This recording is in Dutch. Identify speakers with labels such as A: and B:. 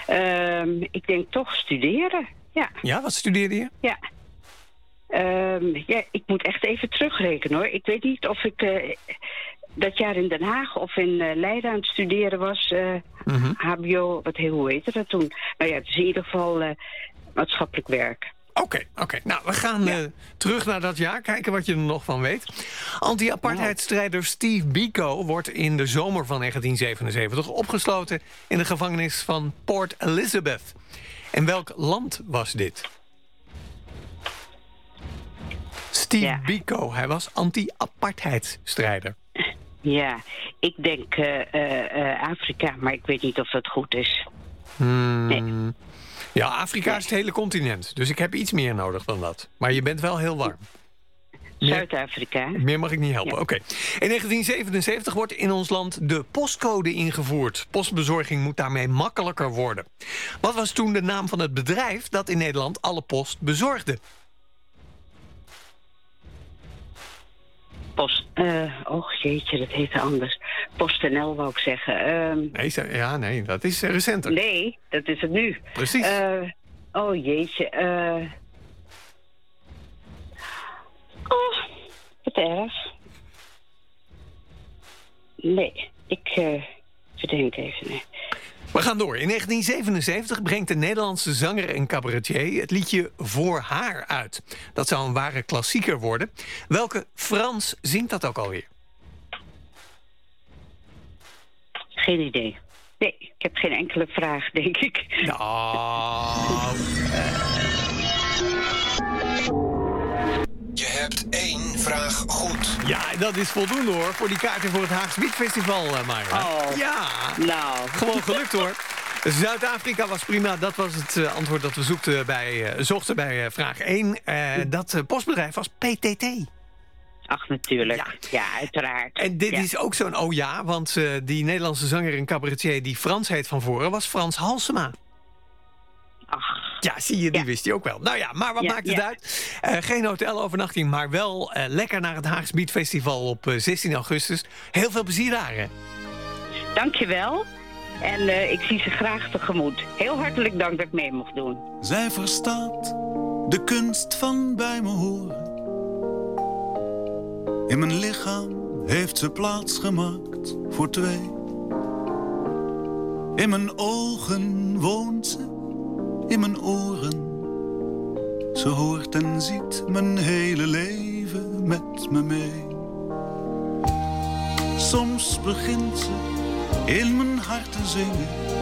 A: Ik denk toch studeren, ja.
B: Ja, wat studeerde je?
A: Ja. Ik moet echt even terugrekenen, hoor. Ik weet niet of ik dat jaar in Den Haag of in Leiden aan het studeren was. HBO, hoe heette dat toen? Nou ja, het is in ieder geval maatschappelijk werk.
B: Oké. Nou, we gaan terug naar dat jaar. Kijken wat je er nog van weet. Anti-apartheidstrijder Steve Biko wordt in de zomer van 1977 opgesloten in de gevangenis van Port Elizabeth. En welk land was dit? Steve Biko, hij was anti-apartheidstrijder.
A: Ja, ik denk Afrika, maar ik weet niet of dat goed is. Nee.
B: Ja, Afrika is het hele continent, dus ik heb iets meer nodig dan dat. Maar je bent wel heel warm.
A: Zuid-Afrika.
B: Meer mag ik niet helpen, oké. In 1977 wordt in ons land de postcode ingevoerd. Postbezorging moet daarmee makkelijker worden. Wat was toen de naam van het bedrijf dat in Nederland alle post bezorgde?
A: Jeetje, dat heette anders. PostNL wou ik zeggen.
B: Nee, dat is recenter.
A: Nee, dat is het nu.
B: Precies.
A: Jeetje. Wat erg. Nee, ik verdenk even. Nee.
B: We gaan door. In 1977 brengt de Nederlandse zanger en cabaretier het liedje Voor haar uit. Dat zou een ware klassieker worden. Welke Frans zingt dat ook alweer?
A: Geen idee. Nee, ik heb geen enkele vraag, denk ik.
B: Nou...
C: Je hebt 1 vraag goed.
B: Ja, dat is voldoende, hoor, voor die kaarten voor het Haags Beatfestival, Mayra.
A: Oh,
B: ja,
A: nou.
B: Gewoon gelukt, hoor. Zuid-Afrika was prima. Dat was het antwoord dat we zochten bij vraag 1. Dat postbedrijf was PTT.
A: Ach, natuurlijk. Ja, uiteraard.
B: En dit is ook zo'n want die Nederlandse zanger en cabaretier die Frans heet van voren was Frans Halsema.
A: Ach.
B: Ja, zie je, die wist hij ook wel. Nou ja, maar wat maakt het uit? Geen hotelovernachting, maar wel lekker naar het Haags Beatfestival op 16 augustus. Heel veel plezier daar, hè?
A: Dankjewel. En ik zie ze graag tegemoet. Heel hartelijk dank dat ik mee mocht doen.
D: Zij verstaat de kunst van bij me horen. In mijn lichaam heeft ze plaats gemaakt voor 2. In mijn ogen woont ze, in mijn oren. Ze hoort en ziet mijn hele leven met me mee. Soms begint ze in mijn hart te zingen.